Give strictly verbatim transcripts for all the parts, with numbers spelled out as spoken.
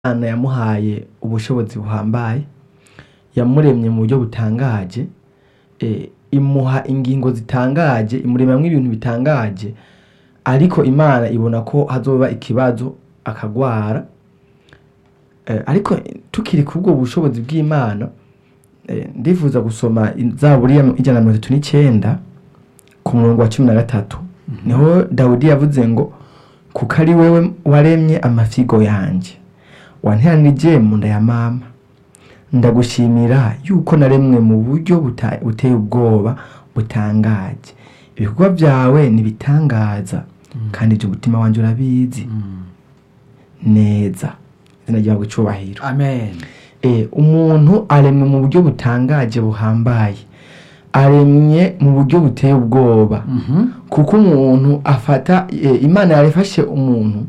Imana yamuhaye ubushobozi buhambaye, yamuremye mu buryo butangaje, eh, imuha ingingo zitangaje, imuremamwo ibintu bitangaje, ariko Imana ibona ko hazoba ikibazo akagwara. Eh, ariko tukiri kubwo bushobozi bw'Imana, eh, ndifuza gusoma Zaburi ya ijana na mirongo itatu n'icenda ku murongo wa cumi na gatatu. Niho Dawudi yavuze ngo kuko ari wewe waremye amafigo yanje, wanteranije mu nda ya mama, ndagushimira yuko naremwe mu buryo buta- buteye ubwoba butangaje. Ibikorwa vyawe nibitangaza, kandi ivyo umutima wanje urabizi neza. Izina ryawe icubahiro. Amen. Eh, umuntu aremwe mu buryo butangaje buhambaye, aremye mu buryo buteye ubwoba. Mhm. Kuko umuntu afata, eh, Imana yarafashe umuntu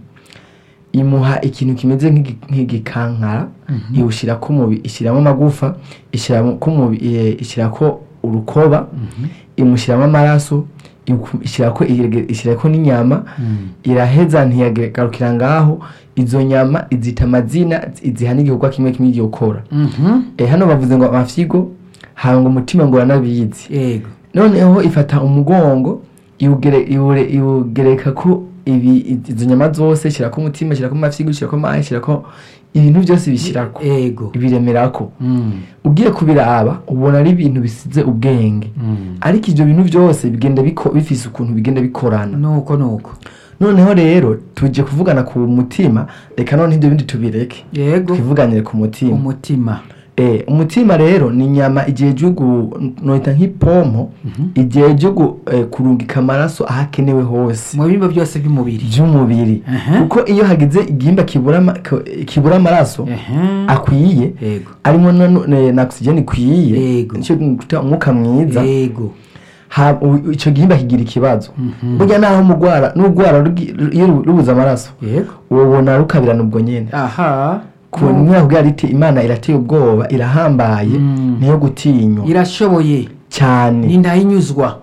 imuha ikintu kimeze nk'igi- nk'igikankara, Mhm. iwushirako umubi, ishiramo amagufa, ishirako umubi, eh, ishirako urukoba, Mhm. imushiramo amaraso, iku- ishirako irege- ishirako n'inyama. Mm. Iraheza ntiyagarukira ngaho, izo nyama izita amazina, iziha n'igikorwa kimwe kimwe igiye gukora. Mhm. Eh, hano bavuze ngo amafyigo hanga umutima ngo uranabizi. Yego. Noneho ifata umugongo iwugere iwure iwugereka ko ibi izo nyama zose, shirako umutima, shirako amafyigo, shirako amazi, shirako ibintu byose bishirako, Yego. ibiremerako. Mm. Ugiye kubiraba ubona ari ibintu bisize ubwenge, Mm. ariko ivyo bintu byose bigenda biko bifise ukuntu bigenda bikorana. Nuko nuko. Noneho rero tuje kuvugana ku mutima, reka none ivyo bindi tubireke Yego. twivuganire ku mutima. Umutima. Eh, umutima rero ni inyama ijejwe gu noita nk'ipompo, Mhm. ijejwe gu eh, kurungika amaraso ahakenewe hose Mu bimba byose by'umubiri. vy'umubiri. Aha. Kuko iyo hagize igihimba kibura ama- ko- kibura amaraso Ehe. akwiye, Yego. arimo na, na, na oxygen ikwiye, Yego. nico twita umwuka mwiza, Yego. ha u- ico gihimba kigira ikibazo. Mhm. Burya naho umugwara n'ugwara rugi- iyo ru- rubuza amaraso, Yego. ubona rukabirana ubwo nyene. Aha. Ku nyakubwira riti Imana irateye ubwoba, irahambaye, Mm. niyo gutinywa Irashoboye. cyane. Nindahinyuzwa.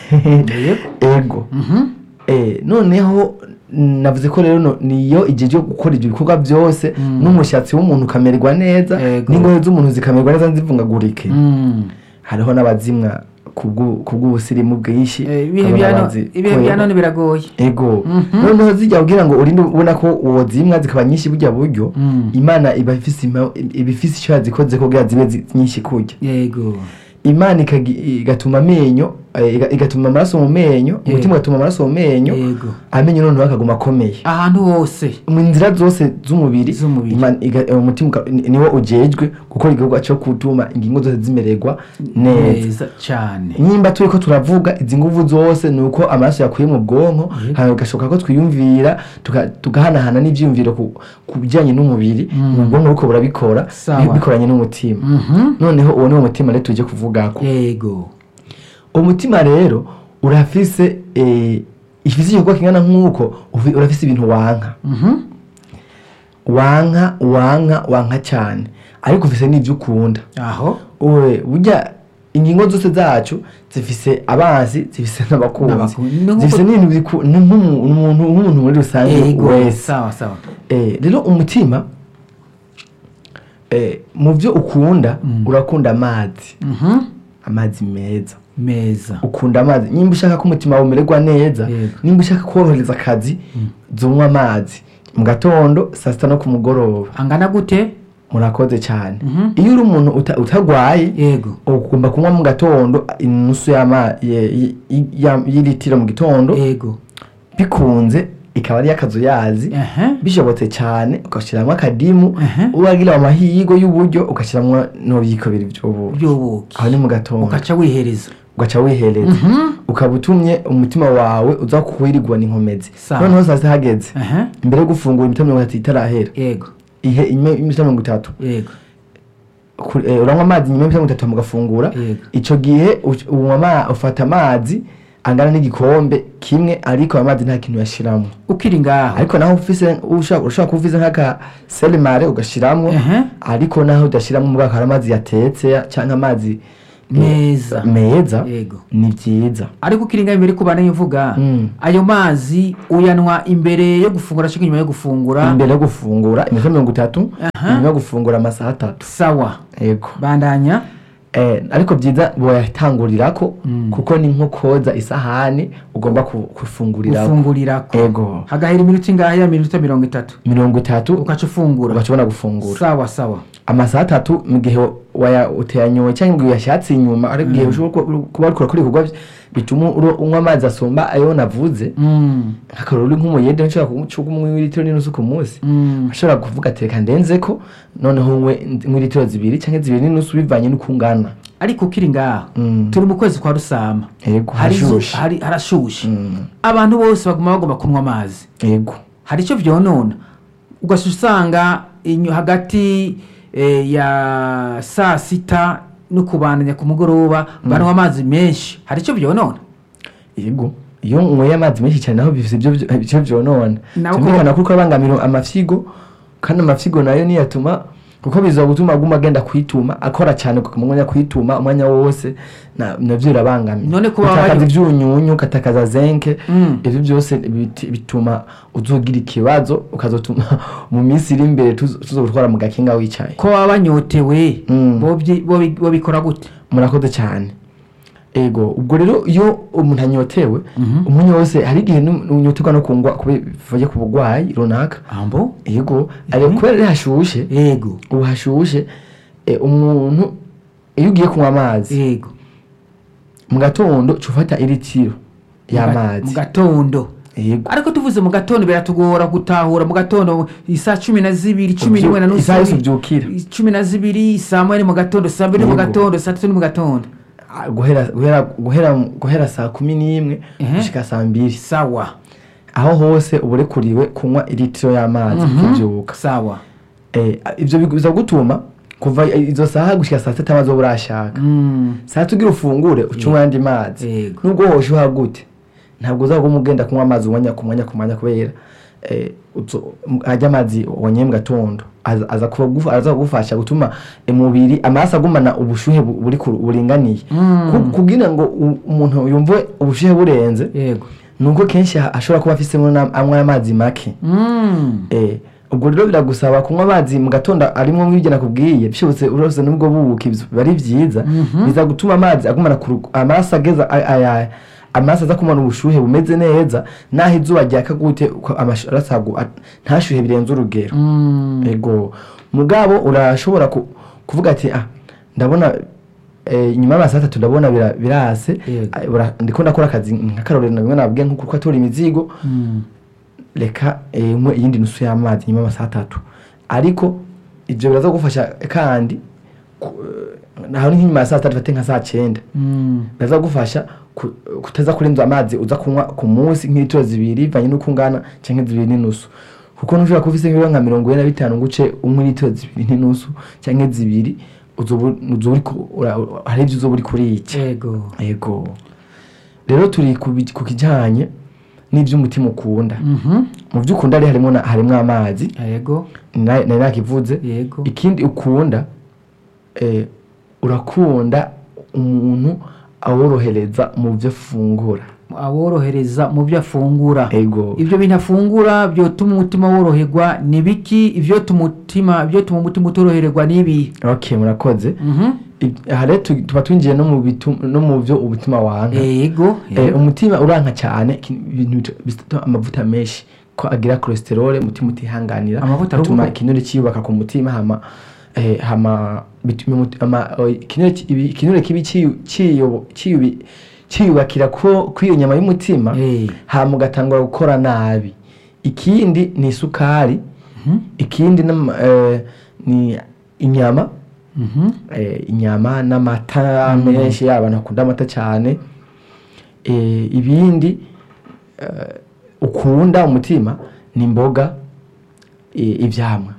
Yego. Ego. Mhm. Eh, noneho navuze ko rero no- niyo igihe gukora ibyo bikorwa byose, Mm. n'umushatsi w'umuntu ukamererwa neza, Ego. n'ingohe z'umuntu zikamererwa neza nzivungagurike. Mm. Hariho n'abazimwa kubwu- kubw'ubusirimu bwinshi. Eh, ibihe ukabona bya no- bazi- ibihe ko bya ego. none biragoye. Ego. Mhm. Noneho zijya kugira ngo urinde ubona ko uwo zimwa zikaba nyinshi burya buryo, Mm. Imana iba ifise ima- iba ifise icyo yazikoze kugira zibe zi- nyinshi kurya. Yego. Imana ikagi- igatuma amenyo, eh, iga- igatuma amaraso mu menyo, Yego. umutima ugatuma amaraso mu menyo, Yego. amenyo noneho akaguma akomeye. Ahantu hose. Mu nzira zose z'umubiri, Z'umubiri. Imana iga- eh, umutima uka- ni- niwo ujejwe gukora igikorwa cyo gutuma ingingo zose zimererwa neza. Neza cyane. Nimba turiko turavuga izi nguvu zose ni uko amaraso yakuye mu bwonko, Yego. hanyuma bigashoboka ko twiyumvira tuka- tugahanahana n'ivyiyumviro ku ku bijyanye n'umubiri, Mm. mu bwonko buriko burabikora Sawa. bi- bikoranye n'umutima. Mhm. Noneho uwo niwo mutima rero tuje kuvugako. Yego. Umutima rero urafise, eh, ifise igikorwa kingana nk'uko ufi- urafise ibintu wanka Mhm. wanka wanka wanka cyane, ariko ufise n'ivyo ukunda. Aho. Uwe burya ingingo zose zacu zifise abansi, zifise n'abakunzi, N'abakunzi. Ni nk'uko- zifise n'ibintu biku- ni nk'umu- umuntu nk'umuntu muri rusange Yego. wese. Sawa sawa. Eh, rero umutima, eh, mu vyo ukunda, Mm. urakunda amazi, Mhm. amazi meza. Meza. Ukunda amazi, nimba ushaka ko umutima wawe umererwa neza, Yego. nimba ushaka korohereza akazi, zonywa amazi mu gatondo, saa sita no ku mugoroba. Angana gute? Murakoze cyane. Mhm. Iyo uri umuntu uta- utagwaye, Yego. ugomba kunywa mu gatondo inusu y'ama- ye- ye- ya- y'ilitiro mu gitondo, Yego. bikunze ikaba ari y'akazuyazi, Ehe. bishobotse cyane ugashiramwo akadimu, Ehe. uwagira amahigo y'uburyo ugashiramwo n'ububiko bibiri vy'ubuki. By'ubuki. Aho ni mu gatondo Ugaca wihereza. ugaca wihereza, Mhm. ukaba utumye umutima wawe uza kuwirigwa n'inkomezi. Sawa. Noneho saa sita hageze, Ehe. imbere yo gufungura iminota mirongo itatu itarahera, Yego. ihe inyuma y'iminota mirongo itatu, Yego. ku- eh, uranywa amazi nyuma y'iminota mirongo itatu mugafungura. Yego. Ico gihe uc- unywa ama- ufata amazi angana n'igikombe kimwe, ariko amazi nta kintu yashiramo. Ukiri ngaho. Ariko naho ufise ushaka ushaka kuba ufise nk'aka selemare ugashiramwo, Ehe. ariko naho udashiramwo mu bwako hari amazi yatetse canke amazi meza meza yego ni byiza. ariko ukiringa imbere ku bana uvuga Mm. ayo mazi uyanwa imbere yo gufungura cyangwa nyuma yo gufungura imbere yo gufungura iminota mirongo itatu, Aha. nyuma yo gufungura amasaha atatu. sawa Yego. bandanya Eh, ariko byiza boyatangurirako Mm. kuko ni nko koza isahani ugomba ku- kufungurirako. gufungurirako Ego. hagahera iminota ingahe ya minota mirongo itatu mirongo itatu ukaca ufungura ugashobora gufungura. sawa sawa Amasaha atatu mu gihe waya uteyanyoye cyangwa ngo uyashatse inyuma, ariko igihe ushobora ku- kuba ariko kuri ibikorwa bituma uro- unywa amazi asomba ayo navuze, Mm. nk'akaroro uri nk'umuyede nshobora kugucuga umwe litiro n'inusu ku munsi, Mm. ashobora kuvuga ati reka ndenzeko noneho nywe litiro zibiri cyangwa zibiri n'inusu bivanye n'uko ungana. ariko ukiri ngaho Mm. turi mu kwezi kwa rusama Yego, hari izu- harashushe. hari- harashushe Mm. abantu bose baguma bagomba kunywa amazi Yego. hari icyo byonona ugasha usanga inyo- hagati eh, ya saa sita no kubandanya ku mugoroba banywa amazi menshi hari icyo byonona Yego. Iyo unyweye amazi menshi cyane naho bifite ibyo byo- ibyo byonona. Naho ko- Tumvikana kuko abangamira amafyigo, kandi amafyigo nayo niyatuma kuko biza gutuma aguma agenda kwituma akora cyane ku mwanya kwituma umwanya wose na navyo birabangamira. None kuba Utakaza bari- ivyunyunyu, ukatakaza zenke, Mm. ivyo byose biti- bituma uzogira ikibazo, ukazotuma mu minsi iri imbere tuzo- tuzogutwara mu gakinga wicaye. ko baba banyotewe Mm. bo byi- bo bi- bo bikora gute Murakoze cyane. Ego, ubwo rero iyo umuntu anyotewe, Mhm. umuntu wose hari igihe nu- unyoterwa no kungwa kubivuye ku bugwayi runaka. ambo Yego, ari kubera ari hashushe, yego ubu hashushe, eh, umuntu iyo ugiye kunywa amazi yego mu gatondo cufata iritiro mu y'amazi. gatondo Yego. ariko tuvuze mu gatondo biratugora gutahura mu gatondo isaa cumi na zibiri cumi Ubyu- n'imwe na nusu isaha yose ubyukira. cumi na zibiri saa moya ni mu gatondo saa mbiri ni mu Yego. gatondo saa tatu ni mu gatondo Ah, guhera guhera guhera guhera saa kumi n'imwe Ehe. gushika saa mbiri. sawa Aho hose uburekuriwe kunywa iritiro y'amazi Mhm. ukivyuka. sawa Eh, ivyo biza gutuma kuva izo saha gushika saa sita amazi urashaka. Mm. Saa tugira ufungure ucunywa yandi mazi. Yego. Nubwo woshuha gute ntabwo uzaguma ugenda kunywa amazi umwanya ku mwanya ku mwanya kubera eh uzo ajya amazi wanywe mu gatondo aza aza kugufa aza kugufasha gutuma umubiri amaraso agumana ubushuhe bu- buri ku- buringaniye. Mm. Ku- kugira ngo u- umuntu yumve ubushuhe burenze yego nuko kenshi ha- ashobora kuba afisemo na- anywa amazi make. Mm. Eh, ubwo rero biragusaba kunywa amazi mu gatondo arimo mwibyo nakubwiye bishobotse urose nubwo bubuka ibyo bari byiza. Mhm. Biza gutuma amazi agumana ku rugo- amaraso ageza ay- ay- amaraso aza kumana ubushuhe bumeze neza, naho izuba ryaka gute uko amaraso agu- at- ntashuhe birenze urugero. Mm. Ego, mugabo urashobora ku- kuvuga ati ah ndabona eh, nyuma y'amasaha atatu ndabona bira- birase. Yego. Ah, ura- ndiko ndakora akazi nk'akarorero nabwo nabwiye nko kuko atora imizigo, Mm. reka eh, mwe iyindi nusu y'amazi nyuma y'amasaha atatu. Ariko ibyo biraza gufasha kandi ku- eh, naho ni nyuma ya saa tatu fate nka saa cyenda. Mm. Biraza gufasha ku- kutaza kurenza amazi uza kunywa ku munsi nk'itiro zibiri bivanye n'uko ungana canke zibiri n'inusu. Kuko ntushobora kuba ufise nk'ibiro nka mirongo ine na bitanu nguce umwe litiro zibiri n'inusu canke zibiri uzobu uzobu uriko ura- ura- hari ibyo uzoba uriko urica. yego Yego. Rero turi ku bi- ku kijanye n'ivy'umutima ukunda. Mhm. Mu byo ukunda rero harimo na- harimo amazi. yego Na- nari nakivuze. yego Ikindi ukunda eh, urakunda umuntu aworohereza mu byo afungura. aborohereza mu byo afungura Ego. ibyo bintu afungura byotuma umutima woroherwa ni biki ibyo tumutima ibyo tuma umutima utoroherwa nibi Okay, murakoze. mhm I- aha rero tu- tuba twinjiye no mu bitu no mu byo umutima wanka. yego Eh, umutima uranka cyane ki- ibintu bita amavuta menshi ko agira cholesterol umutima utihanganira. Amavuta atuma aruguko? ikinure kiyubaka ku mutima hama eh, hama bituma umut- ama o, ikinure ki- ibi- ikinure kibi ciyu- ciyo ciyubi ciyubakira ko kwiyo nyama y'umutima Eh. hama ugatangura gukora nabi. Ikindi ni isukari. mhm Ikindi n'ama- eh, ni inyama. mhm Eh, inyama n'amata menshi abantu bakunda amata cyane. Eh, ibindi eh, ukunda umutima ni imboga, eh, ivyamwa.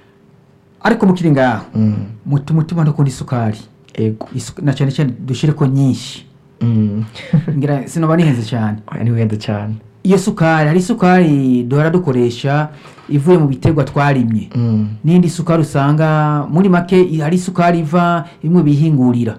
ariko mukiri ngaho Mm. muti umutima ndakunda isukari Ego. Isu- na cyane cyane dushire ko nyinshi Mm. ngira sinoba nihenze cyane Oya, ni wenda cyane. iyo sukari hari isukari duhora dukoresha ivuye mu biterwa twarimye Mm. n'indi sukari usanga muri make i- hari isukari iva imwe bihingurira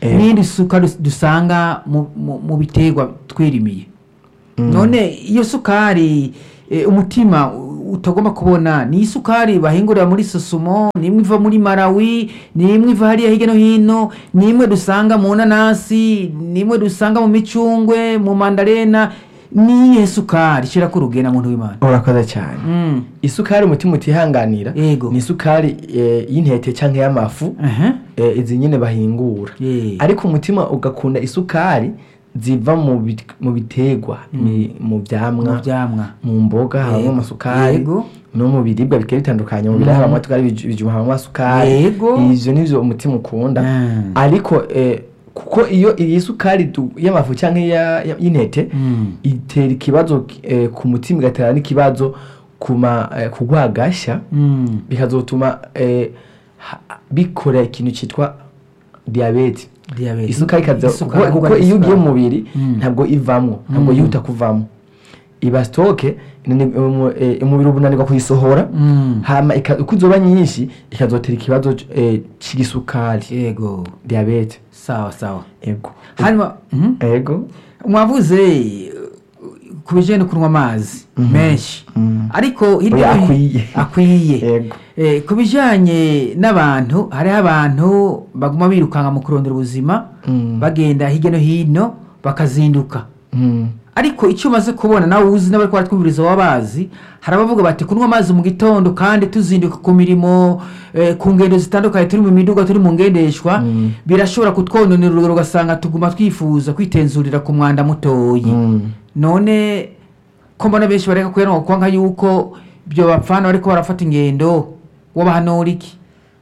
Eh. n'indi sukari dusanga mu, mu, mu biterwa twirimiye none iyo sukari eh, umutima utagomba kubona ni isukari bahingurira muri Sosumo, ni imwe iva muri Malawi, ni imwe iva hariya hirya no hino, ni imwe dusanga mu nanasi, ni imwe dusanga mu micungwe, mu mandarena. Ni iyihe sukari shira ku rugena muntu w'Imana? urakoze cyane. Mm. Isukari umutima utihanganira Yego. ni isukari eh, y'intete canke y'amafu Aha. eh, izi nyine bahingura. Yeah. Ariko umutima ugakunda isukari ziva mu bit- mu biterwa mi- mu Mu vyamwa vyamwa. mu mboga habamo Yego. amasukari Yego. no mu biribwa bigiye bitandukanye mu biraya habamo amasukari bij- bijuma habamo amasukari. Yego. Ivyo nivyo umutima ukunda. Mm. Ariko eh, kuko iyo iyi sukari du- y'amafu canke ya- ya- y'intete Mm. itera ikibazo eh, ku mutima igatera n'ikibazo kuma eh, kugwagasha Mm. bikazotuma eh, ha- bikora ikintu citwa diabete. Diabetes. Isukari kaza Isukari, kuko kuko indwara iyo ugiye y'isukari. mu mubiri Mm. ntabwo ivamwo ntabwo Mm. yihuta kuvamo iba stoke ni- umu- eh, umubiri ubunanirwa kuyisohora Mm. hama ika- uko izoba nyinshi ikazotera ikibazo eh, c'igisukari Yego. diabete. Sawa sawa. Ego Hanyuma mhm. ego mwavuze uh, ku bijyanye no kunywa amazi menshi Mm. ariko hirya Oya, no hino- akwiye. akwiye Yego. Eh, ku bijyanye n'abantu hariho abantu baguma birukanka mu kurondera ubuzima Mm. bagenda hirya no hino bakazinduka Mm. ariko icyo umaze kubona nawe uzi n'abari baratwumviriza w'abazi hari abavuga bati kunywa amazi mu gitondo kandi tuzinduka ku mirimo eh, ku ngendo zitandukanye turi mu miduga turi mu ngendeshwa Mm. birashobora kutwononera urugero ugasanga tuguma twifuza kwitenzurira ku mwanda mutoyi Mm. none ko mbona benshi bareka kuyanwa kuko nka yuko ibyo bapfana bariko barafata ingendo wabahanura iki?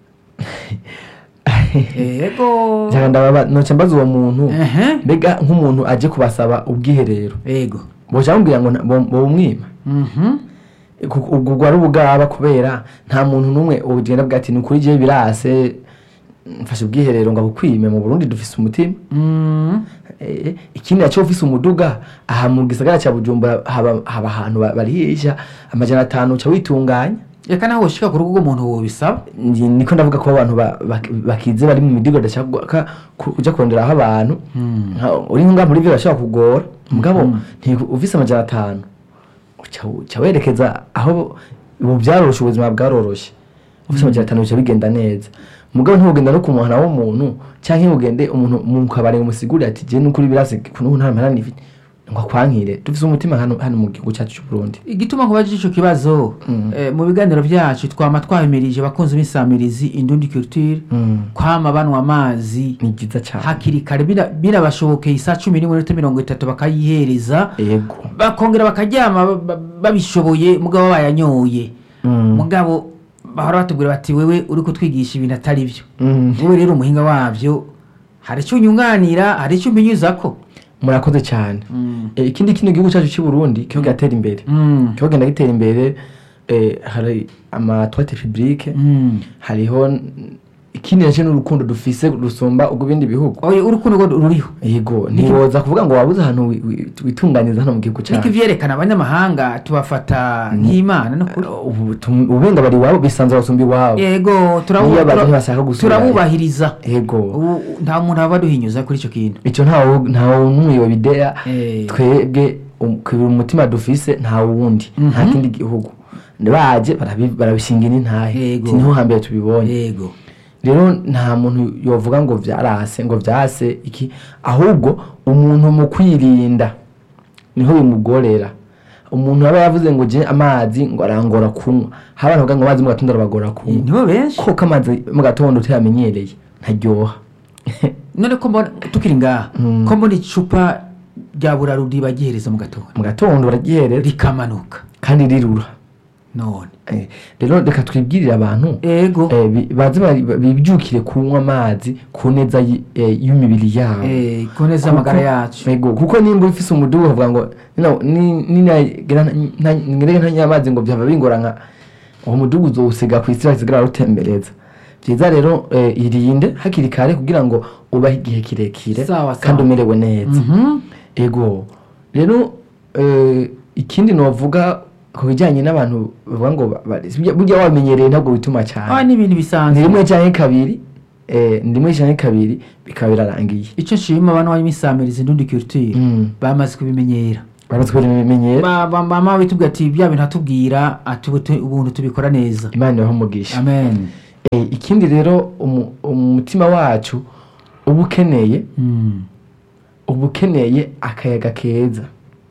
Ego. Cyangwa ndababa noca mbaza uwo muntu Ehe. mbega nk'umuntu aje kubasaba ubwiherero Ego. boca bamubwira ngo bumwima Mhm. ubwo bwari ubugaba kubera nta muntu n'umwe ugenda bwa ati ni ukuri jewe birase mfashe ubwiherero ngo abukwime. Mu Burundi dufise umutima. Mm. Eh, ikindi naco ufise umuduga aha mu gisagara ca Bujumbura haba haba ahantu ba- barihisha amajana atanu uca witunganya. Eka naho ushika ku rugo rw'umuntu wobisaba. Ndi- niko ndavuga ko abantu ba- bak- bakize bari mu miduga dashaka kuja kuronderaho abantu Mm. Nka- uri nka muri vyo bashaka kugora mugabo Mhm. nti ufise amajana atanu uca uca werekeza aho ubu byaroroshe ubuzima bwaroroshe ufise amajana atanu uca bigenda neza mugabo ntugenda no kumuhana w'umuntu canke ugende umuntu mu kabare umusigurire ati je n'ukuri birase kuno nta mpana nifite ngo kwankire dufise umutima hano hano mu gihugu cyacu cy'u Burundi. Igituma nkubajije ico kibazo Mm. eh, mu biganiro byacu twama twahimirije abakunzi b'insamirizi Indundi Culture Mm. kwama banwa amazi Ni byiza cyane. hakiri kare bira- birabashobokeye isaa cumi n'imwe n'iminota mirongo itatu bakayihereza Ego. bakongera bakaryama ba- ba- babishoboye mugabo bayanyoye Mm. mugabo bahora batubwira bati wewe uri kutwigisha ibintu atari byo Mm. wowe rero umuhinga wabyo hari icyo unyunganira hari icyo umpinyuzako. Murakoze cyane. Mm. Eh, ikindi kintu igihugu cyacu cy'u Burundi cyo gatera imbere. Mm. Cyo genda gitera imbere eh hari ama toilette publique Mm. hariho n- ikindi nacyo n'urukundo dufise rusumba ubwo bindi bihugu. oye urukundo rwo ruriho Yego Niki- ntiwoza kuvuga ngo wabuze ahantu wi- wi- witunganiza hano mu gihugu niko cyacu. ivyerekana abanyamahanga tubafata nk'imana no kuri Ubu tum- ubenga bari wabo bisanzwe basumba iwabo. yego turabu- Niyo abantu tura- bashaka gusubira. turabubahiriza Yego. Ubu nta muntu aba aduhinyuza kuri icyo kintu. Icyo ntawo ntawo n'umwe bidea Eh. twebwe um- kubera umutima dufise nta wundi nta Mhm. kindi gihugu baje barabi- barabishingira intahe Yego. Ati niho hambere tubibonye. yego Rero nta muntu yovuga ngo vyarase ngo vyase iki ahubwo umuntu mu kwirinda niho bimugorera. Umuntu aba yavuze ngo je amazi ngo arangora kunywa haba bavuga ngo amazi mu gatondo arabagora kunywa nibo benshi ko kamazi mu gatondo utamenyereye ntaryoha. none ko mbona tukiri ngaha Mm. ko mbona icupa rya burarudi bagihereza mu gatondo Mu gatondo baragihereza rikamanuka kandi rirura. none Eh, rero reka twibwirire abantu ego eh, bi- baze bari- bibyukire kunywa amazi ku neza y- eh, y'imibiri yabo. eh kuneza amagara yacu. Ego kuko nimba ufise umudugu uvuga ngo nino ni ninagera ngerege ntanya amazi ngo byava bingora nka uwo mudugu uzowusiga ku isi basigara rutembereza. Byiza rero eh, irinde hakiri kare kugira ngo ubahe igihe kirekire Sawa, sawa. kandi umerewe neza. Mhm. Ego rero eh, ikindi novuga ku bijyanye n'abantu bavuga ngo ba- ba- burya wamenyereye ntabwo bituma ah cyane ni ibintu ni bisanzwe. rimwe cyangwa kabiri eh, ndimwe canke kabiri bikaba birarangiye. icyo nshima abantu b'imisamirizi ndundi culture Mm. bamaze kubimenyera bamaze kubimenyera. Ba- ba- mama bitubwira ati bya bintu atubwira ati ubu tu- ubuntu tubikora neza. Imana ibahe umugisha. Amen. Eh, ikindi rero umu- umutima wacu uba ukeneye Mm. uba ukeneye akayaga keza.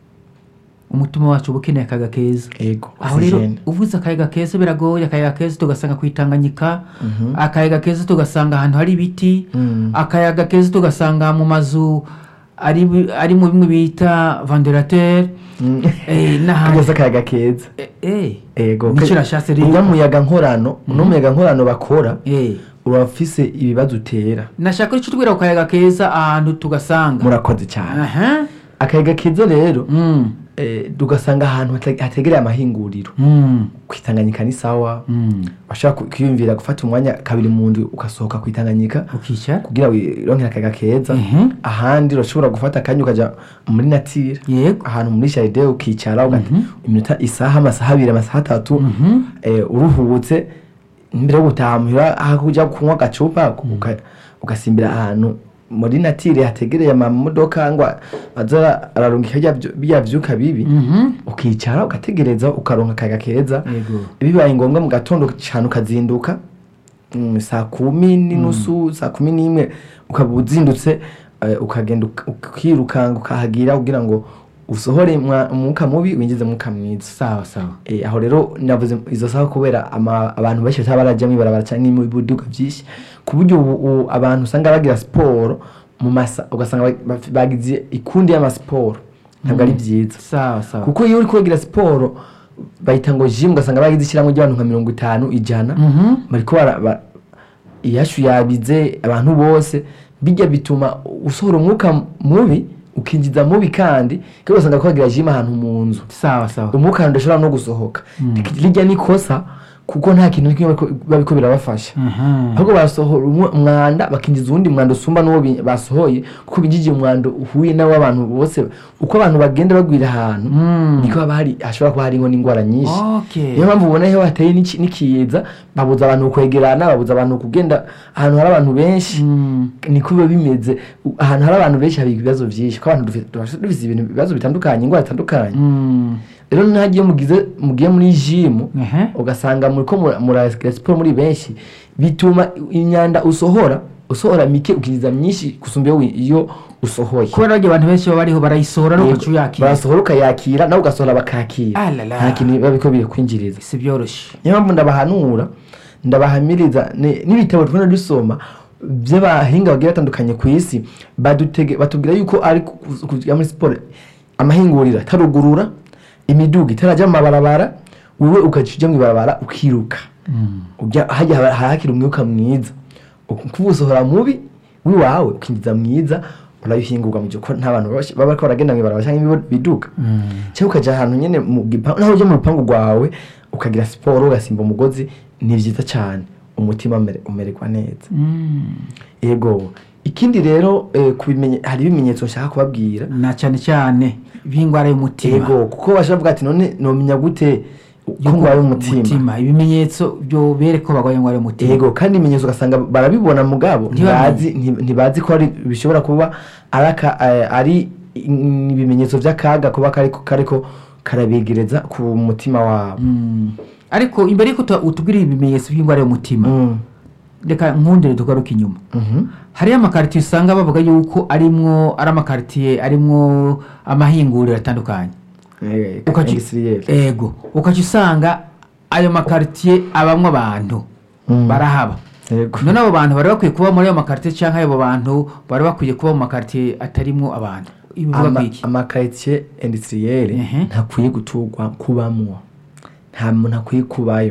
umutima wacu uba ukeneye akayaga keza. Ego, aho rero oxygene. uvuze akayaga keza biragoye. akayaga keza tugasanga ku Itanganyika, Mhm. akayaga keza tugasanga ahantu hari ibiti, Mm. akayaga keza tugasanga mu mazu ari bi- ari mu bimwe bita ventilateur Mm. eh, n'ahandi. Kageze akayaga keza. Eh, eh. Ego. Nicyo nashatse rero. Uno muyaga nkorano, uno muyaga nkorano bakora Eh. urafise ibibazo utera. nashaka icyo tubwira ku kayaga keza ahantu tugasanga. Murakoze cyane. Aha. Akayaga keza rero Mm. eh, tugasanga ahantu hate- hategereye amahinguriro. Mm. Kwitanganyika ni sawa. Mm. Washaka kwiyumvira gufata umwanya kabiri mu ndwi ugasohoka kwitanganyika ukicara. kugira wironkere akayaga keza. Mhm. Ahandi urashobora gufata akanya ukaja muri natire. Yego. Ahantu muri jaride ukicara ugata Mhm. iminota isaha amasaha abiri amasaha atatu Mhm. eh, uruhutse mbere yo gutaha muhira aho kuja kunywa agacupa uka- ugasimbira ahantu muri natire hategereye amamodoka ngo azara ararungika rya vyu- bya vyuka bibi. Mhm. Ukicara ugategereza ukaronka akayaga keza. Yego. Bibaye ngombwa mu gatondo cyane ukazinduka mm, saa kumi n'inusu saa kumi n'imwe ukaba uzindutse eh, ukagenda uk- ukirukanga ukahagira kugira ngo usohore mwa- umwuka mubi winjize umwuka mwiza. sawa sawa. Eh, aho rero navuze izo saha kubera ama- abantu benshi bataba barajya mwibarabara cyangwa mu biduka byinshi ku buryo ubu ubu abantu usanga bagira siporo mu masa ugasanga ba- ba- bagize ikundi y'amasiporo ntabwo ari byiza sawa sawa. kuko iyo uri kugira siporo bayita ngo gym ugasanga bagize ishyirahamwe ry'abantu nka mirongo itanu ijana Mhm. bariko bara- ba- iyashu yabize abantu bose bijya bituma usohora umwuka mubi ukinjiza mubi kandi kandi usanga kwagira gym ahantu mu nzu sawa sawa. umwuka ndashobora no gusohoka rijya nikosa kuko nta kintu kimwe babiko birabafasha Mhm. ahubwo barasohora umwe- umwanda bakinjiza uwundi mwanda usumba n'uwo bi- basohoye kuko binjiye umwanda uhuye n'abo abantu bose uko abantu bagenda bagwira ahantu Mm. niko haba hari hashobora kuba hariho n'indwara nyinshi Okay. niyo mpamvu ubona iyo hateye n'iki- n'ikiza babuza abantu kwegerana babuza abantu kugenda ahantu hari abantu benshi Mm. niko biba bimeze U- ahantu hari abantu benshi haba ibibazo byinshi kuko abantu dufi- dufi- dufise ibintu ibibazo bitandukanye indwara zitandukanye Mm. rero ntagiye mugize mugiye muri jimu Ehe. ugasanga muri ko muragira siporo muri benshi bituma imyanda usohora usohora mike ukinjiza myinshi gusumba iyo wi- iyo usohoye kubera bagiye abantu benshi baba bariho barayisohora no Yego, kuca uyakira. barasohora ukayakira nawe ugasohora bakakira Ah la la. nta kintu biba biko biri kwinjiriza si byoroshye. niyo mpamvu ndabahanura ndabahamiriza ni- n'ibitabo tubona dusoma by'abahinga bagiye batandukanye ku isi badutege batubwira yuko ari ku- ku- kujya muri siporo amahinguriro atarugurura imiduga itarajya mu mabarabara wowe ugaca ujya mu ibarabara ukiruka Mm. ujya hajya haba- hakira umwuka mwiza kuba usohora mubi wiwawe ukinjiza mwiza urabihingurwa mu gihe uko nta bantu baba bariko baragenda mu ibarabara cyangwa ibiduga Mm. cyangwa ukajya ahantu nyine mu gipangu naho ujya mu rupangu rwawe ukagira siporo ugasimba umugozi ni byiza cyane umutima umere- umererwa neza Mm. yego ikindi rero eh, kubimenye hari ibimenyetso nshaka kubabwira na cyane cyane by'indwara y'umutima. yego kuko bashobora kuvuga ati none nomenya gute ko Yo ndwaye ku- umutima umutima. ibimenyetso byo bereka ko barwaye indwara y'umutima. yego kandi ibimenyetso ugasanga barabibona mugabo Ntibamenye. ntibazi nti- ntibazi ko ari bishobora kuba ari aka- eh, ari mm, ibimenyetso by'akaga kuba kariko kariko karabegereza ku mutima wabo. Mm. ariko imbere yuko uta- utubwira ibimenyetso by'indwara y'umutima Mm. reka nkundire tugaruke inyuma. Mhm. hariyo amakaritiye usanga bavuga yuko arimwo ari amakaritiye arimwo amahinguriro atandukanye. Eh, Ukaci- industriel. ego ukaca usanga ayo makaritiye abamwo abantu Mm. barahaba. Yego. none abo bantu bari bakwiye kuba muri ayo makaritiye cyangwa abo bantu bari bakwiye kuba mu makaritiye atarimwo abantu. Ibi bivuga Ama- iki? amakaritsiye industriel Ehe. ntakwiye guturwa kubamwo nta muntu akwiye kubayo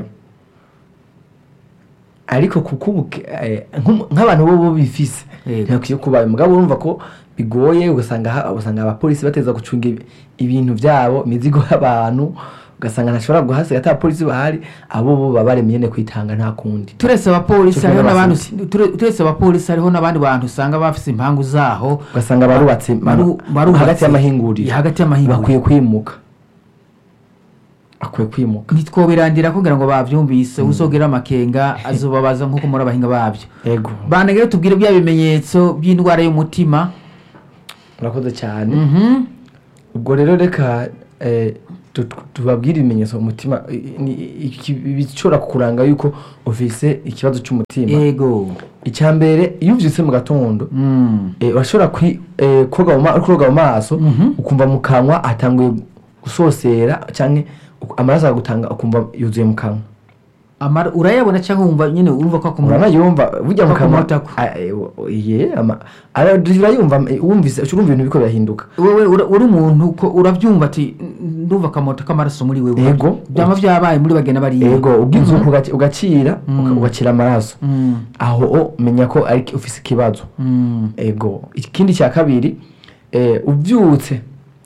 ariko kuko ubu eh, nk'umu- nk'abantu bo bo bifise Yego. ntakwiye kubayo mugabo urumva ko bigoye ugasanga ha- ugasanga abapolisi bateza gucunga ibi- ibintu byabo imizigo y'abantu ugasanga ntashobora guhasiga ata abapolisi bahari abo bo baba baremye nyene kwitanga nta kundi turetse abapolisi Cyo hariho kuba n'abandi bafite. ture- turetse abapolisi hariho n'abandi bantu usanga bafise impangu zaho ugasanga barubatse Baru- barubatse. hagati y'amahinguriro hagati y'amahinguriro. bakwiye kwimuka akwiye kwimuka. ntitwobirandira kugira ngo bavyumvise uzogera amakenga azobabaza nkuko muri abahinga babyo. Yego. Banegere tubwire bya bimenyetso by'indwara y'umutima. Urakoze cyane. Mhm. Ubwo rero reka eh, tu- tubabwire ibimenyetso umutima bishobora kukuranga yuko ufise ikibazo cy'umutima. Yego. Icyambere iyo uvyutse mu gatondo Mm. eh, urashobora kwi eh, koga mu ma- koga mu maso Mhm. ukumva mu kanwa atanguye gusosera canke uk- amaraso agutanga ukumva yuzuye mu kanwa. Amara urayabona cyangwa wumva nyine urumva ko akumura. Urana yumva burya mu Ko kanwa akumotako. a- eh, o- ye ama ara urayumva eh, wumvise urumva ibintu biko birahinduka. Wewe ura- uri umuntu ko uravyumva ati ndumva kamoto kamaraso muri wewe. Yego. Byama byabaye muri bagena bari. Ego ugize uko ugaci- ugacira Mm. uka- ugacira amaraso Mm. aho o menya ko ari ufise ikibazo. Mm. Ego ikindi cya kabiri eh, ubyutse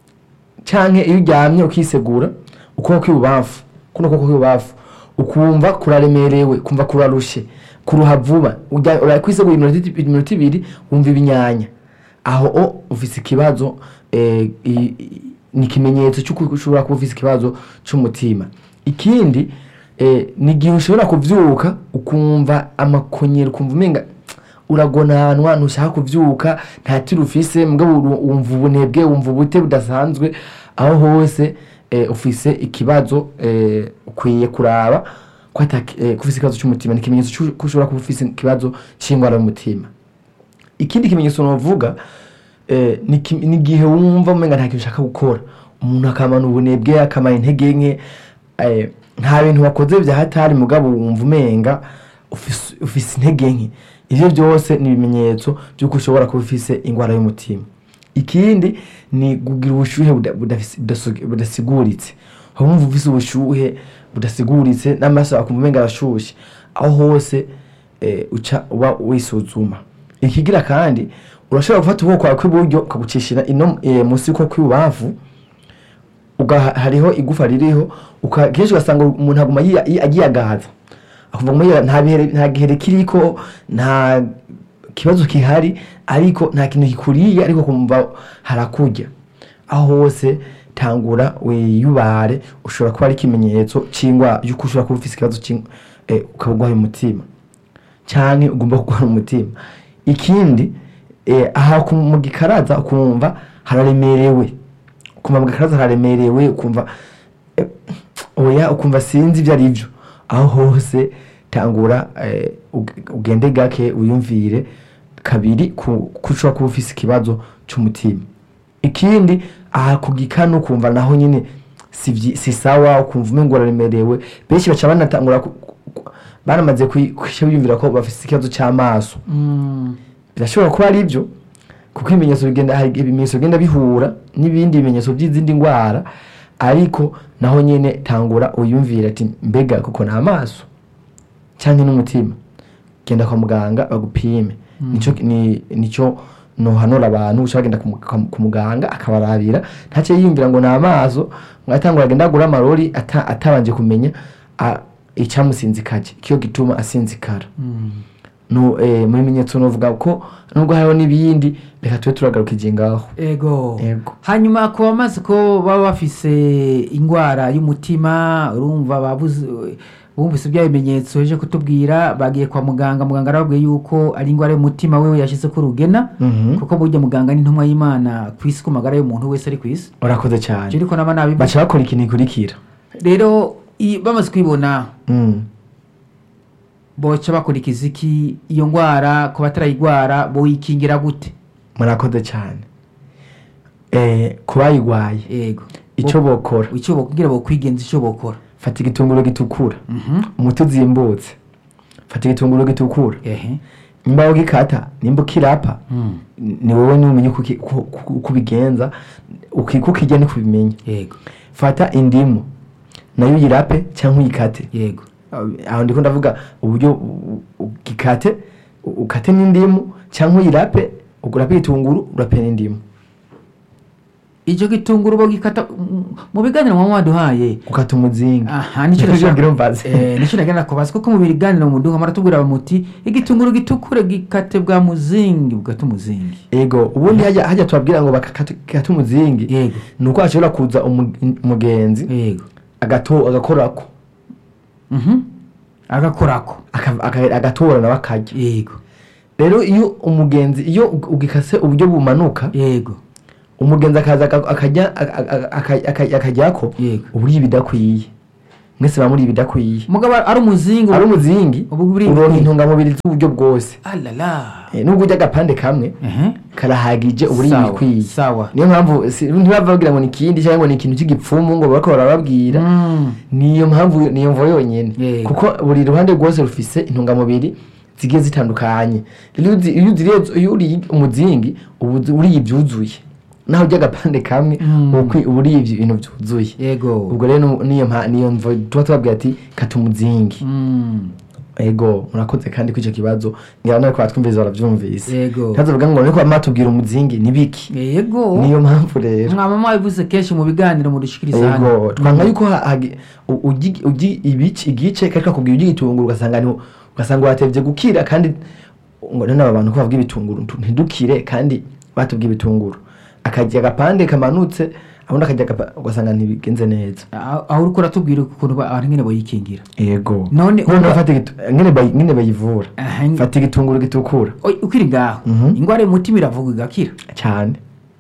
canke iyo uryamye ukisegura ukuboko kw'ibubamfu kuno kuboko kw'ibubamfu ukumva kuraremerewe kumva kurarushe kuruha vuba ujya urakwisegura iminota iti- iminota ibiri wumva ibinyanya aho o ufise ikibazo eh, i- i- ni ikimenyetso cy'uko ushobora kuba ufise ikibazo cy'umutima. Ikindi eh, ni igihe ushobora kuvyuka ukumva amakonyero ukumva umenga uragonanwa ntushaka kuvyuka nta tiro ufise mugabo uru- wumva ubunebwe wumva ubute budasanzwe aho hose eh, ufise ikibazo eh, ukwiye kuraba ko ataki- eh, ko ufise ikibazo cy'umutima ni ikimenyetso cy'u- ko ushobora kuba ufise ikibazo c'ingwara y'umutima. Ikindi kimenyetso novuga eh, ni ki- ni igihe wumva umenga nta kintu ushaka gukora umuntu akamana ubunebwe akamana intege nke eh, nta bintu wakoze vya hatari mugabo wumva umenga ufise ufise intege nke. Ivyo byose ni ibimenyetso by'uko ushobora kuba ufise ingwara y'umutima. Ikindi ni kugira ubushuhe buda- budafise- budaso- budasiguritse aho wumva ufise ubushuhe budasiguritse n'amaso akumva umenga arashushe aho hose eh, uca uba wisuzuma. Ikigira kandi urashobora gufata ukuboko kwawe kw'iburyo ukagucishira ino eh, munsi y'ukuboko kw'ibubamfu uga hariho igufa ririho uka kenshi ugasanga umuntu aguma yiya- yi- agiyagaza akumva ngo nta bihere nta gihere kiriko nta kibazo kihari ariko nta kintu kikuriye ariko kumva harakurya aho hose tangura wiyubare ushobora kuba ari ikimenyetso c'ingwa yuko ushobora kuba ufise ikibazo c'ing- eh, ukaba urwaye umutima canke ugomba kurwara umutima. Ikindi eh, aha ku- mu gikaraza ukumva hararemerewe ukumva mu gikaraza hararemerewe ukumva eh, oya ukumva sinzi ibyo ari byo aho hose tangura eh, ug- ugende gake wiyumvire kabiri ku ko ushobora kuba ufise ikibazo c'umutima. Ikindi aha ku gikanu ukumva naho nyine si vyi- si sawa ukumva umengo uraremerewe benshi baca banatangura ku- ku- baramaze kwi- kwiyumvira ko bafise ikibazo c'amaso. Mm. Birashobora kuba ari byo kuko ibimenyetso bigenda hari ibimenyetso bigenda bihura n'ibindi bimenyetso by'izindi ndwara ariko naho nyene tangura uyumvira ati mbega kuko na amaso cyangwa n'umutima genda kwa muganga bagupime. Mm. Nico ni nico no hanora abantu ushaka genda ku mu- ku muganga akabarabira ntace yiyumvira ngo na amaso mwatangura genda gura amarori ata, atabanje kumenya a- icamusinzikaje kiyo gituma asinzikara. Mm. No eh, mu bimenyetso novuga ko nubwo hariho n'ibindi reka tube turagaruka ijengaho. Ego. Ego. Hanyuma ku bamaze ko baba bafise ingwara y'umutima urumva babuze bumvise bya bimenyetso eje kutubwira bagiye kwa muganga muganga arababwiye yuko ari ingwara y'umutima wewe yashize ko rugena Mhm. kuko burya muganga ni intumwa y'Imana ku isi ku magara y'umuntu wese ari ku isi. Urakoze Je cyane. ariko naba nabi Baca bakora ikintu ikurikira. rero i- bamaze kwibona Mm. boca bakurikiza iki iyo ngwara ku batarayigwara boyikingira gute? Murakoze cyane. Eh kubayigwaye Yego. ico bokora Icyo bokubwira bokwigenza icyo bokora. fata igitunguru gitukura Mhm. umuti uzimbutse fata igitunguru gitukura Ehe. nimba ugikata nimba ukirapa Mm. ni wowe numenya uko uki- uko- uko- uko ubigenza ukikukijya ni kubimenya. Yego. Fata indimu nayo uyirape cyangwa uyikate. Yego. Aho ndiko ndavuga uburyo u- u- ugikate u- ukate n'indimu cyangwa uyirape ugurape igitunguru urape n'indimu Ijo gitunguru bogikata mm, mu biganiro mwa waduhaye. ukata umuzingi. Aha nico Nivyo nashaka ngira mbaze. Eh nico nagenda kubaza kuko mu biganiro mu duha maratubwira bamuti igitunguru gitukure gikate bwa muzingi bugata umuzingi. Ego ubundi hajya hajya tubabwira ngo bakakata umuzingi Yego. nuko ashobora kuza umu- umugenzi Yego. agato agakorako Mhm. agakorako aka- aka- agatora nawe akarya. yego Rero iyo umugenzi iyo ugikase uburyo bumanuka yego umugenzi akaza aka- akajya aka- aka- aka- akajyako Yego. uburyo ibidakwiye mwese bamuri ibidakwiye mugabo ari umuzingo ari umuzingi ubu buri uronka intungamubiri z'uburyo bwose. alala Eh, nubwo urya agapande kamwe ehe karahagije uburyo Sawa, bikwiye. sawa. Niyo mpamvu si- ntibava bagira ngo ni ikindi cyangwa ngo ni ikintu cy'igipfumu ngo barako barababwira. Mm. Niyo mpamvu niyo mvo yonyine Yego. kuko buri ruhande rwose rufise intungamubiri zigiye zitandukanye. Rero uzi- iyo uziriye iyo uriye umuzingi ubu uzi- uriye ibyuzuye naho urya agapande kamwe Mm. uba ukwi- uba uriye ibyo bintu byuzuye. yego Ubwo rero nu- niyo mpa- niyo mvo tuba tubabwira ati kata umuzingi. Mm. Ego murakoze kandi kw'icyo kibazo ngira nawe kwa twumvise baravyumvise. Yego. Ntazovuga ngo niko amatubwira umuzingi nibiki. yego Niyo mpamvu rero mwama mwabivuze kenshi mu biganiro mudushikiriza hano ego twanga yuko ha- hagi- u- ugi ugi ibici igice kandi kakubwira ugi itunguru ugasanga niho ugasanga watevye gukira kandi ngo none aba bantu ko bavuga ibitunguru ntu- ntidukire kandi batubwiye ibitunguru akajya agapande kamanutse abundi akajya agapa- ugasanga ntibigenze neza. aho aho uriko uratubwira ukuntu ba- abantu nyene boyikingira Ego None none uba- fata gitu ngene bayi ngene bayivura Aha, nge- fata igitunguru gitukura Oy, ukiri ngaho Mhm. ingwara y'umutima iravuga igakira cyane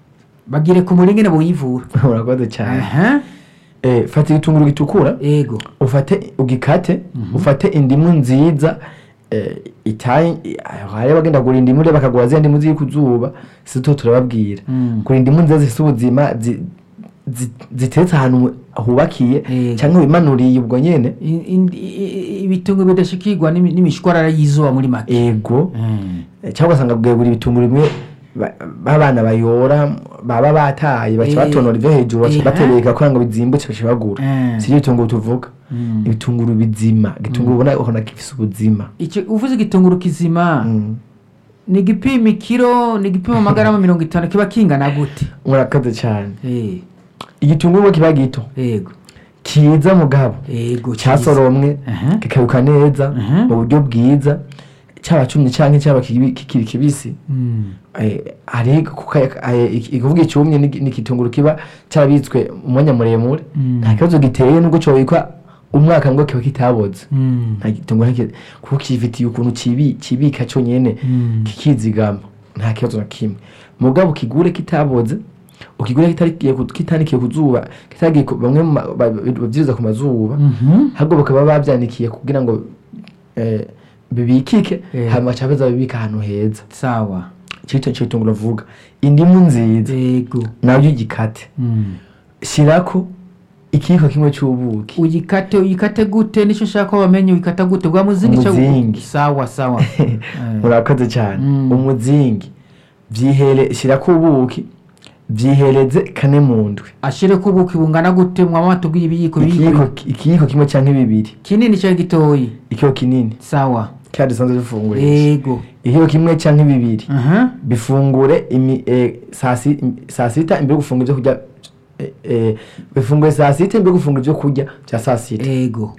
bagire ku muri ngene boyivura urakoze cyane. aha Eh, fata igitunguru gitukura yego ufate ugikate ufate indimu nziza eh, itaye hari abagenda kugura indimu rero bakagura zindi ndimu ziri ku zuba sito turababwira Mm. kugura indimu nziza zifite ubuzima zi- zi- ziteretse ahantu hubakiye Yego. cyangwa wimanuriye ubwo nyene In- in- i- i- ibitungo bidashikirwa n'imi- n'imishwarara y'izuba muri make ego Mm. Eh, cyangwa ugasanga bwegura ibitunguru bimwe ba- b'abana bayora baba bataye baca Eh, batonora ibyo hejuru baca eh, batereka kugira ngo bizimbutse baca bagura Eh. si ibitunguru tuvuga Mm. ibitunguru bizima igitunguru ubona ubona gifise ubuzima. Ico uvuze igitunguru kizima Mm. ni igipima ikiro ni igipima amagarama mirongo itanu kiba kingana gute murakoze cyane. Eh, Igitunguru kiba gito yego kiza mugabo yego cyasoromwe Aha. kikaruka neza Aha. mu buryo bwiza cyaba cumye canke cyaba kibi- kikiri kibisi. Mm. Eh, ari kuko ikuvuga icumye ni ni igitunguru kiba cyarabitswe umwanya muremure Mm. nta kibazo giteye nubwo cobikwa umwaka ngo kiba kitaboze Mm. nta gitunguru nta ki- kuko kifitiye ukuntu kibi kibika cyo nyene Mm. kikizigama nta kibazo na kimwe mugabo kigure kitaboze ukigure kitarikiye ku- kitanikiye ku zuba kitagiye ku- bamwe mu ma- ba- babyiza ku mazuba Mhm. ahubwo bakaba babyanikiye kugira ngo eh, bibikike Eh. hanyuma cabaza bibika ahantu heza sawa cyo cyo tungura vuga indimu nziza yego nabyo igikate Mm. shirako ikiko kimwe cy'ubuki uyikate uyikate gute nicyo nshaka ko bamenye uyikata gute bwa muzingi cyangwa- Umuzingi. sawa sawa Eh. murakoze cyane Mm. umuzingi byihere shirako ubuki byihereze kane mu ndwi ashire ko ubuki bungana gute mwama watubwiye ibiyiko ikiyiko ibiyiko ikiyiko kimwe cyangwa bibiri kinini cyangwa gitoyi ikiyiko kinini sawa cya dusanzwe dufungura yego ikiyiko kimwe cyangwa bibiri aha bifungure imi, eh, saa si- saa sita imbere yo gufungura ibyo kurya eh, eh, bifungure saa sita imbere yo gufungura ibyo kurya bya saa sita yego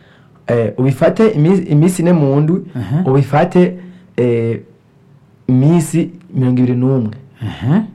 eh, ubifate imi- iminsi ine mu ndwi Aha. ubifate eh, iminsi mirongo ibiri n'umwe aha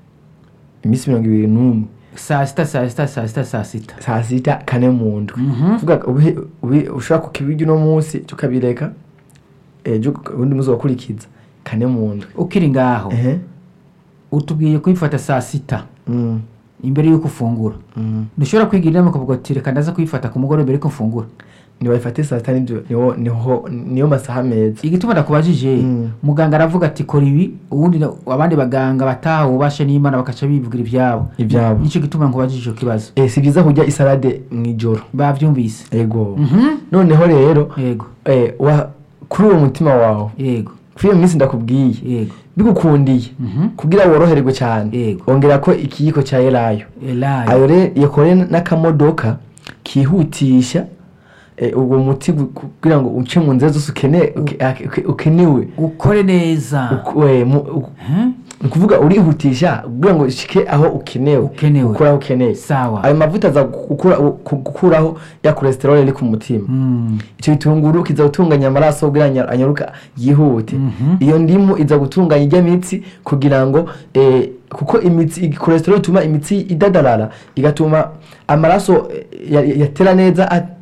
iminsi mirongo ibiri n'umwe saa sita saa sita saa sita saa sita saa sita kane mu ndwi Mhm. vuga ubi- ubi- ushobora kukibirya uno munsi tukabireka ejo ubundi muzi wakurikiza kane mu ndwi ukiri ngaho ehe utubwiye kuyifata saa sita mm, imbere y'uko ufungura mm. ntushobora kwigira inama ukavuga ati reka ndaza kuyifata ku mugoroba mbere y'uko mfungura nibayifate saa sita nibyo niho niho niyo masaha meza igituma ndakubajije Mm. muganga aravuga ati kora ibi ubundi na- abandi baganga bataha ububashe n'imana bakaca bivugira ibyabo Ibyabo. nicyo gituma nkubajije icyo kibazo eh, si byiza kurya isalade mu ijoro babyumvise ego Mhm. noneho rero yego eh, wa, kuri uwo mutima wawe yego kuri iyo minsi ndakubwiye yego bigukundiye Mhm. kugira woroherwe cyane Yego. ongera ko ikiyiko cya elayo elayo ayo rero yakore n'akamodoka kihutisha eh, ubwo muti gu- kugira ngo uce mu nzira zose ukene- uke- ake- uke- ukenewe ukore neza Uku- eh, mu- u- Eh? ni ukuvuga urihutisha kugira ngo ushike aho ukenewe Ukenewe. ukura aho ukeneye Sawa. ayo mavuta aza gukura- gu- gukuraho ya cholesterol iri ku mutima Mm. icyo bitunguru kiza gutunganya amaraso kugira ngo anyaruka yihute Mhm. iyo ndimu iza gutunganya ijya mitsi kugira ngo eh, kuko imitsi cholesterol ituma imitsi idadarara igatuma amaraso eh, ya- ya- yatera neza at-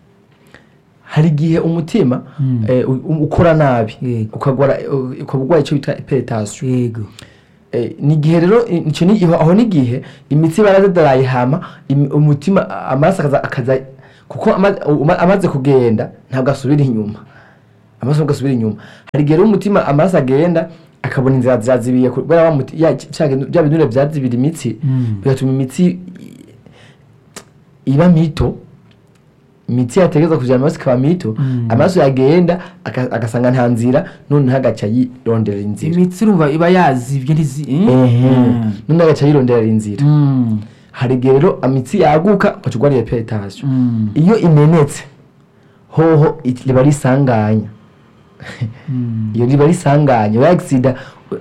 hari igihe umutima Mm. eh, u- ukora nabi Yego. ukagwara ukagwara icyo bita hypertension yego Eh, ni igihe rero i- ico ni iho- aho ni igihe imitsi baradadaraye hama im- umutima a- amaraso akaza akaza kuko ama- uma- amaze kugenda ntabwo asubira inyuma amaraso ntabwo asubira inyuma hari igihe rero umutima amaraso agenda akabona inzira zirazibiye kubera wa muti ya cya bya binure byazibira imitsi Mm. bigatuma imitsi i- iba mito imitsi yategeza kujana amaraso ikaba mito Mm. amaraso yagenda aka- agasanga nta nzira none agaca yirondera inzira imitsi urumva iba yazibye ntizi ehe Mm. none agaca yirondera inzira Mm. hari igihe rero imitsi yaguka ugaca urwara hypertension Mm. iyo imenetse hoho it- riba risanganya Mm. iyo riba risanganya wa accident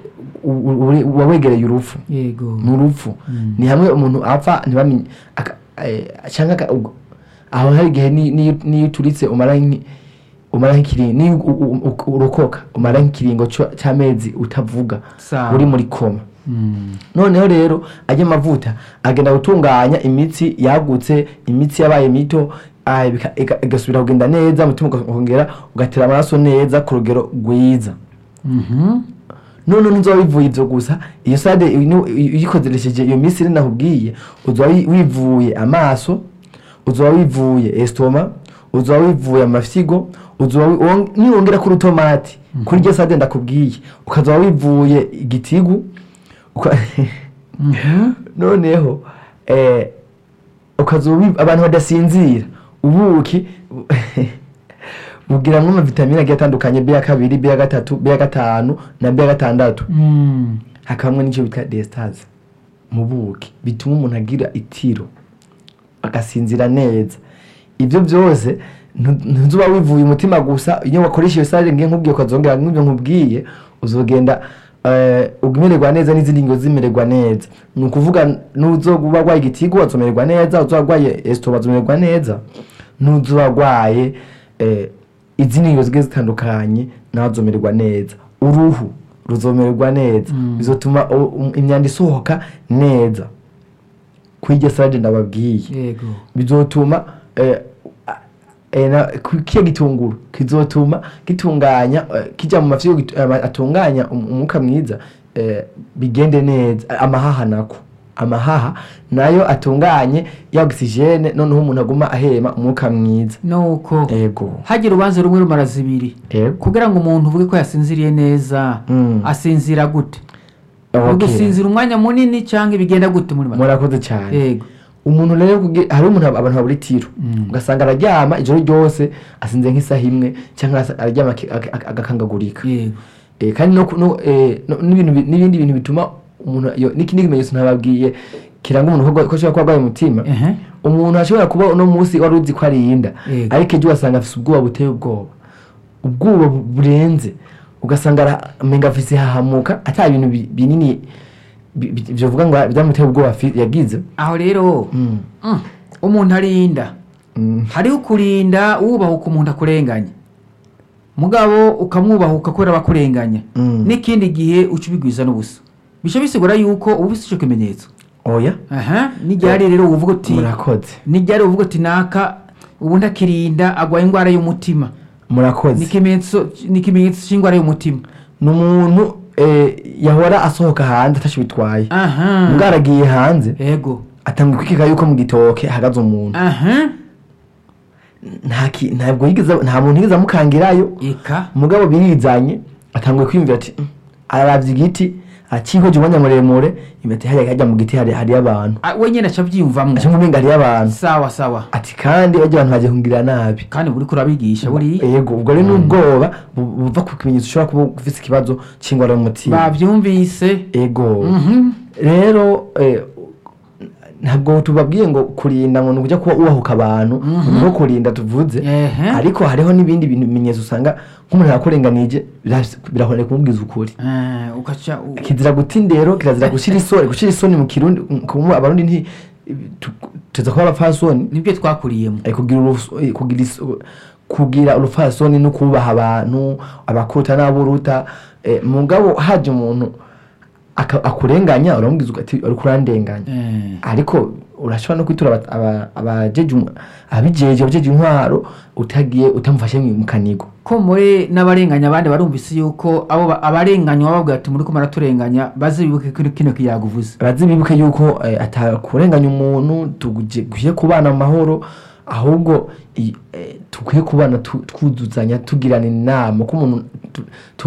uba wegereye urupfu yego ni urupfu Mm. ni hamwe umuntu apfa ntibamenye aka- eh, canke aka- ubwo- aho hari igihe ni- niyo niyo uturitse umara nk'i- umara nk'ikiringo niyo u- u- u- urokoka umara nk'ikiringo co- c'amezi utavuga Sawa. uri muri koma Mm. noneho rero ajya amavuta agenda gutunganya imitsi yagutse imitsi yabaye mito ah, bika- iga- igasubira kugenda neza umutima ukongera ugatera amaraso neza ku rugero rwiza Mhm. none ntuzoba wivuye ivyo gusa iyo sade iyo uyikoresheje iyo minsi rero nakubwiye uzoba wi- wivuye amaso uzoba wivuye estoma uzoba wivuye amafyigo uzoba wi- wong- niwongera kuri utomati kuri iryo sade ndakubwiye ukazoba wivuye igitigu uka- Mhm. noneho eh, ukazoba wi- abantu badasinzira ubuki bugiramwo amavitamine agiye atandukanye B ya kabiri B ya gatatu B ya gatanu na B ya gatandatu Mm. hakabamwe n'icyo bita diastase mu buki bituma umuntu agira itiro agasinzira neza ibyo byose ntu- ntuzuba wivuye umutima gusa iyo wakoresha iyo sare ngiye nkubwiye ukazongera nk'ibyo nkubwiye uzogenda eh, umererwa neza n'izindi ngo zimererwa neza ni ukuvuga n'uzoba arwaye igitigu azomererwa neza uzoba arwaye esito azomererwa neza n'uzoba arwaye eh, izindi ngo zigiye zitandukanye nawe azomererwa neza uruhu ruzomererwa neza Mm. bizotuma u- u- imyanda isohoka neza kuri iryo salade ndababwiye yego bizotuma eh, eh, na- ku- kiya gitunguru kizotuma gitunganya eh, kijya mu mafyigo git- ama- atunganya um- umwuka mwiza eh, bigende neza amahaha nako amahaha nayo atunganye ya oxygene noneho umuntu aguma ahema umwuka mwiza nuko ego hagira urubanza rumwe rumara zibiri ego kugira ngo umuntu uvuge ko yasinziriye neza Mm. asinzira gute ni Okay. gusinzira umwanya munini cyangwa ibigenda gute muri make murakoze cyane yego umuntu rero kuge- hari umuntu ab- abantu babura itiro Mm. ugasanga araryama ijoro ryose asinze nk'isaha imwe cyangwa asa- araryama aki- ak- ak- agakangagurika yego Eh, kandi no ku- no, eh, no- n'ibintu bi- n'ibindi bintu bituma umuntu iyo- n'ikindi kimenyetso ntababwiye kiranga umuntu ko ko ashobora kuba arwaye umutima ehe umuntu ashobora kuba uno munsi wari uzi ko arinda Yego. ariko ejo ugasanga afise ubwoba buteye ubwoba ubwoba bu- burenze ugasanga ara- umenga afise hahamuka ata bintu bi- binini bi- bi- byovuga ngo byamuteye ubwoba afi- yagize aho rero Mm. mm, umuntu arinda Mm. hariho ukurinda wubahuka umuntu akurenganya mugabo ukamwubahuka kubera abakurenganya Mm. n'ikindi gihe uca ubigwiza n'ubusa bica bisigura yuko uba ufite icyo kimenyetso oya aha n'iryari rero uvuga uti murakoze n'iryari uvuga uti naka ubundi akirinda agwaye indwara y'umutima murakoze n'ikimenyetso n'ikimenyetso cy'indwara y'umutima ni umuntu eh, yahora asohoka hanze atashe bitwaye aha ubwo aragiye hanze yego atanga kwikeka yuko mu gitoke hahagaze umuntu aha nta ki- ntabwo yigeze nta muntu yigeze amukangirayo eka umugabo birizanye atanguye kwiyumvira ati "Mm, araravye igiti akihoje umwanya muremure imete hariya hajya mu giti hari hariyo abantu Ah, we nyine aca abyiyumvamwo aca nk'umenga hariyo abantu sawa sawa ati kandi bajya abantu bagiye kungirira nabi kandi buri kurabigisha buri yego ubwo rero n'ubwoba bu- buva ku kimenyetso ushobora kuba ufise ikibazo c'ingwara y'umutima babyumvise ego Mhm. rero eh, ntabwo tubabwiye ngo kurinda ngo ni ukujya kuba ubahuka abantu Mhm. niko kurinda tuvuze Ehe. ariko hariho n'ibindi bintu bimenyetso usanga nk'umuntu yakurenganije birahorera kumubwiza ukuri Eh, ukaca u- kizira guta indero kirazira gushira isoni gushira isoni mu kirundi kumu abarundi nti tu- tuza kuba abapfasoni nibyo twakuriyemo eh, kugira uruf- eh, kugira is- kugira urufasoni no kubaha abantu abakuruta n'aburuta eh, mugabo haje umuntu aka- akurenganya uramubwiza ati uriko urandenganya Eh. ariko urashobora no kwitura aba- aba- abajeje umu- abijeje abajeje intwaro utagiye utamufashe mu kanigo ko muri n'abarenganya abandi barumvise yuko abo ba- abarenganywa babwira ati muri ko muraturenganya baze bibuke kino kino kiyaguvuze. bazi bibuke yuko eh, atakurenganya umuntu tugiye kubana mu mahoro ahubwo i- eh, tukwiye kubana tu- twuzuzanya tugirana inama ko umuntu tu- tu-